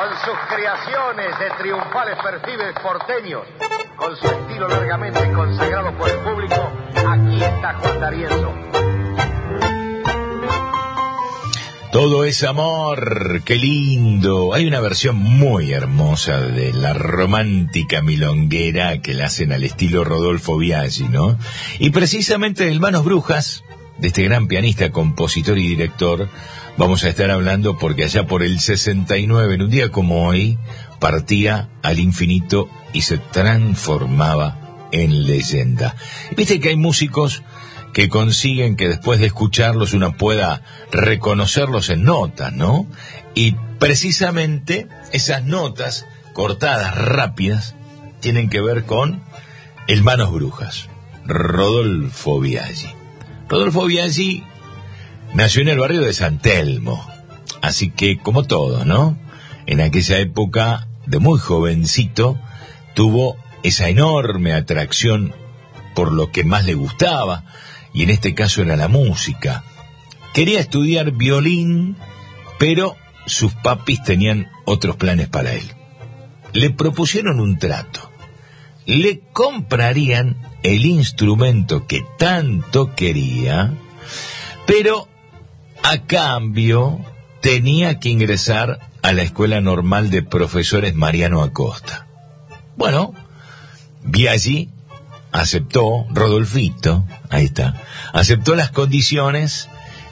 Con sus creaciones de triunfales perfiles porteños, con su estilo largamente consagrado por el público, aquí está Juan D'Arienzo. Todo es amor, qué lindo. Hay una versión muy hermosa de la romántica milonguera que la hacen al estilo Rodolfo Biaggi, ¿no? Y precisamente de Manos Brujas, de este gran pianista, compositor y director, vamos a estar hablando porque allá por el 69, en un día como hoy, partía al infinito y se transformaba en leyenda. Viste que hay músicos que consiguen que después de escucharlos uno pueda reconocerlos en notas, ¿no? Y precisamente esas notas cortadas, rápidas, tienen que ver con el Manos Brujas, Rodolfo Biaggi. Rodolfo Biaggi nació en el barrio de San Telmo, así que como todo, ¿no? En aquella época, de muy jovencito, tuvo esa enorme atracción por lo que más le gustaba, y en este caso era la música. Quería estudiar violín, pero sus papis tenían otros planes para él. Le propusieron un trato. Le comprarían el instrumento que tanto quería, pero a cambio tenía que ingresar a la Escuela Normal de Profesores Mariano Acosta. Bueno, Biaggi aceptó, Rodolfito, ahí está, aceptó las condiciones,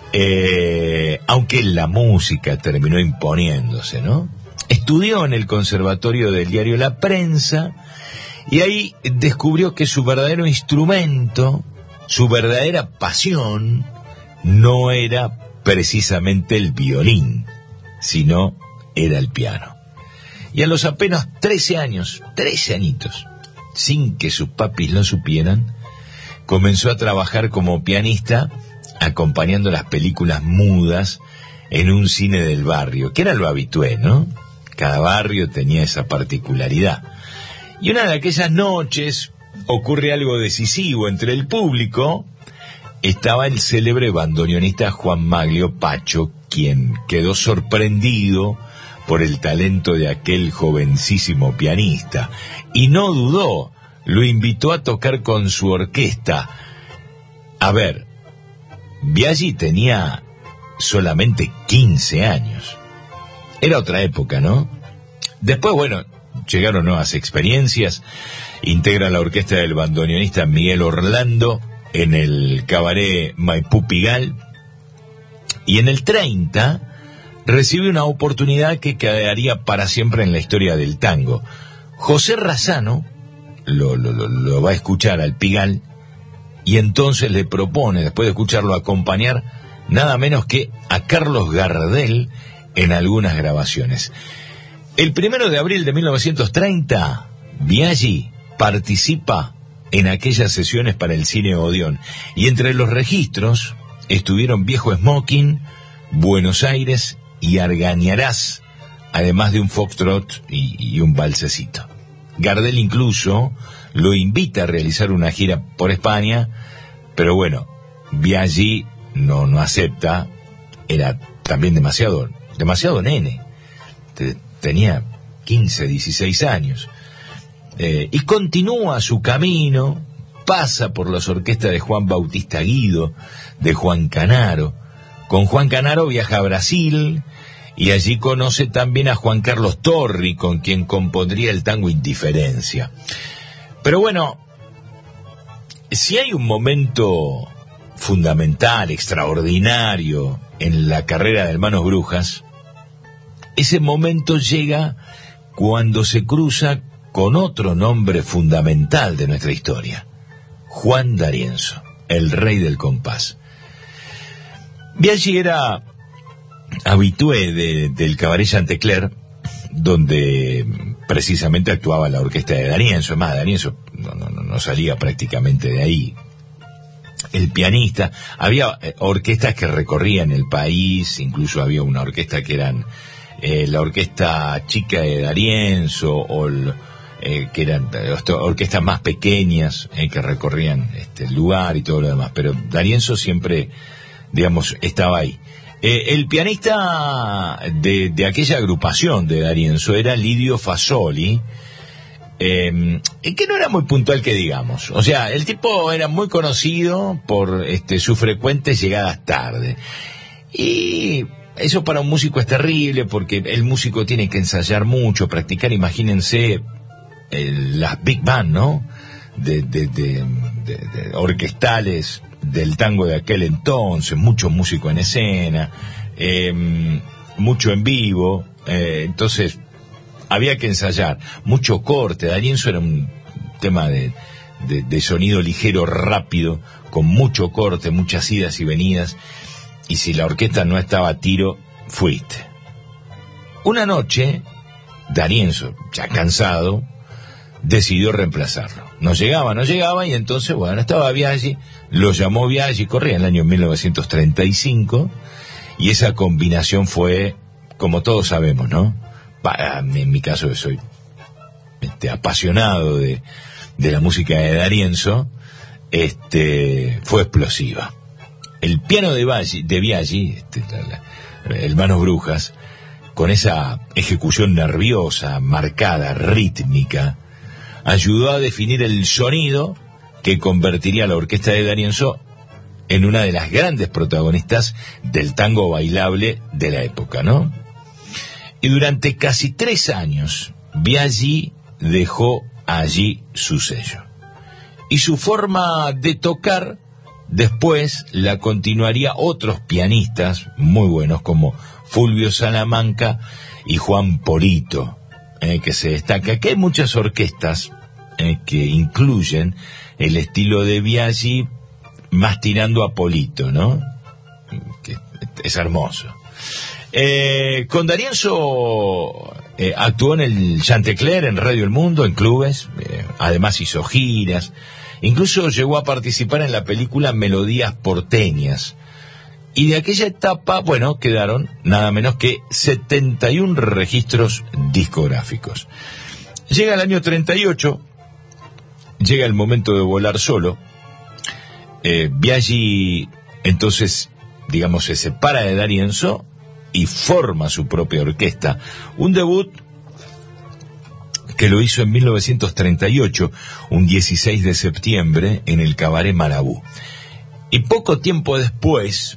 aunque la música terminó imponiéndose, ¿no? Estudió en el Conservatorio del diario La Prensa y ahí descubrió que su verdadero instrumento, su verdadera pasión, no era precisamente el violín, sino era el piano. Y a los apenas 13 años, 13 añitos, sin que sus papis lo supieran, comenzó a trabajar como pianista, acompañando las películas mudas en un cine del barrio, que era lo habitué, ¿no? Cada barrio tenía esa particularidad. Y una de aquellas noches ocurre algo decisivo entre el público. Estaba el célebre bandoneonista Juan Maglio Pacho, quien quedó sorprendido por el talento de aquel jovencísimo pianista, y no dudó, lo invitó a tocar con su orquesta. A ver, Biaggi tenía solamente 15 años. Era otra época, ¿no? Después, bueno, llegaron nuevas experiencias, integra la orquesta del bandoneonista Miguel Orlando en el cabaret Maipú Pigalle, y en el 30 recibe una oportunidad que quedaría para siempre en la historia del tango. José Razzano lo va a escuchar al Pigalle y entonces le propone, después de escucharlo, acompañar nada menos que a Carlos Gardel en algunas grabaciones. El 1 de abril de 1930, Biaggi participa en aquellas sesiones para el Cine Odeón, y entre los registros estuvieron Viejo Smoking, Buenos Aires y Argañarás, además de un foxtrot y un valsecito. Gardel incluso lo invita a realizar una gira por España, pero bueno, Biaggi no acepta, era también demasiado nene, tenía 15, 16 años, y continúa su camino, pasa por las orquestas de Juan Bautista Guido, de Juan Canaro. Con Juan Canaro viaja a Brasil y allí conoce también a Juan Carlos Torri, con quien compondría el tango Indiferencia. Pero bueno, si hay un momento fundamental, extraordinario en la carrera de Manos Brujas, ese momento llega cuando se cruza con otro nombre fundamental de nuestra historia, Juan D'Arienzo, el rey del compás. Biaggi era habitué del cabaret Chantecler, donde precisamente actuaba la orquesta de D'Arienzo. Además, D'Arienzo no salía prácticamente de ahí. El pianista, había orquestas que recorrían el país, incluso había una orquesta que eran la orquesta chica de D'Arienzo, o que eran orquestas más pequeñas que recorrían el lugar y todo lo demás, pero D'Arienzo siempre, digamos, estaba ahí. El pianista de aquella agrupación de D'Arienzo era Lidio Fasoli, que no era muy puntual que digamos. O sea, el tipo era muy conocido por sus frecuentes llegadas tarde. Y eso para un músico es terrible, porque el músico tiene que ensayar mucho, practicar. Imagínense las big band, ¿no? De orquestales del tango de aquel entonces, mucho músico en escena, mucho en vivo, entonces había que ensayar, mucho corte. D'Arienzo era un tema de sonido ligero, rápido, con mucho corte, muchas idas y venidas, y si la orquesta no estaba a tiro, fuiste. Una noche, D'Arienzo, ya cansado, decidió reemplazarlo. No llegaba, y entonces, bueno, estaba Biaggi, lo llamó Biaggi, corría el año 1935, y esa combinación fue, como todos sabemos, ¿no? En mi caso, que soy apasionado de la música de D'Arienzo, fue explosiva. El piano de Biaggi, el Manos Brujas, con esa ejecución nerviosa, marcada, rítmica, ayudó a definir el sonido que convertiría a la orquesta de D'Arienzo en una de las grandes protagonistas del tango bailable de la época, ¿no? Y durante casi 3 años, Biaggi dejó allí su sello. Y su forma de tocar, después la continuaría otros pianistas muy buenos como Fulvio Salamanca y Juan Polito, que se destaca. Que hay muchas orquestas que incluyen el estilo de Biaggi más tirando a Polito, ¿no? Que es hermoso. Con D'Arienzo actuó en el Chantecler, en Radio El Mundo, en clubes, además hizo giras, incluso llegó a participar en la película Melodías Porteñas. Y de aquella etapa, bueno, quedaron nada menos que 71 registros discográficos. Llega el año 38, llega el momento de volar solo. Biaggi, entonces, digamos, se separa de D'Arienzo y forma su propia orquesta. Un debut que lo hizo en 1938, un 16 de septiembre, en el Cabaret Marabú. Y poco tiempo después,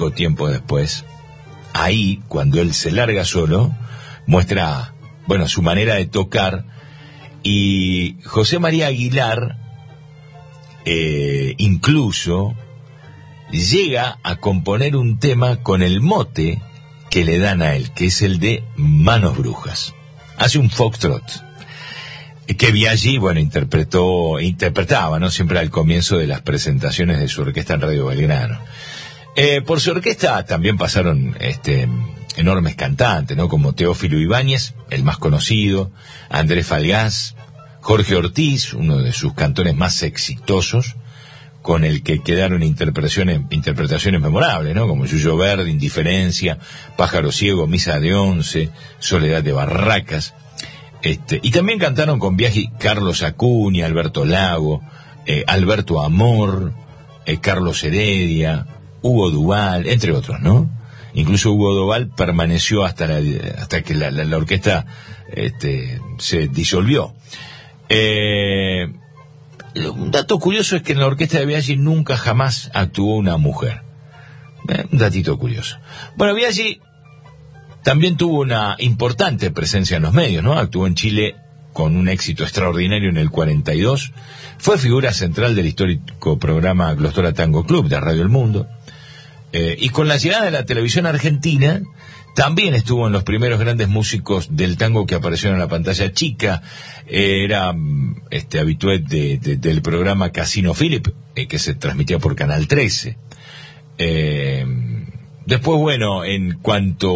ahí, cuando él se larga solo, muestra, bueno, su manera de tocar, y José María Aguilar, incluso, llega a componer un tema con el mote que le dan a él, que es el de Manos Brujas. Hace un foxtrot, que Biaggi, bueno, interpretaba, ¿no? Siempre al comienzo de las presentaciones de su orquesta en Radio Belgrano. Por su orquesta también pasaron enormes cantantes, ¿no? Como Teófilo Ibáñez, el más conocido, Andrés Falgás, Jorge Ortiz, uno de sus cantores más exitosos, con el que quedaron interpretaciones memorables, ¿no? Como Yuyo Verde, Indiferencia, Pájaro Ciego, Misa de Once, Soledad de Barracas. Y también cantaron con Biaggi Carlos Acuña, Alberto Lago, Alberto Amor, Carlos Heredia, Hugo Duval, entre otros, ¿no? Incluso Hugo Duval permaneció hasta que la orquesta se disolvió. Un dato curioso es que en la orquesta de Biaggi nunca jamás actuó una mujer. Un datito curioso. Bueno, Biaggi también tuvo una importante presencia en los medios, ¿no? Actuó en Chile con un éxito extraordinario en el 42. Fue figura central del histórico programa Glostora Tango Club de Radio El Mundo. Y con la llegada de la televisión argentina, también estuvo en los primeros grandes músicos del tango que aparecieron en la pantalla chica. Era habitué del programa Casino Philip, que se transmitía por Canal 13. Después, bueno, en cuanto